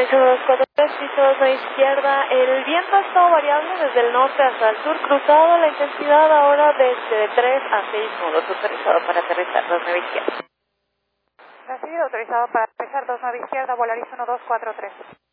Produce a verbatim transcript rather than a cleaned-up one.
Volaris uno dos cuatro tres, piso dos a izquierda. El viento ha estado variable desde el norte hasta el sur, cruzado. La intensidad ahora desde de tres a seis nudos, autorizado para aterrizar dos nueve izquierda. Recibido, autorizado para aterrizar dos nueve izquierda, Volaris uno dos cuatro tres.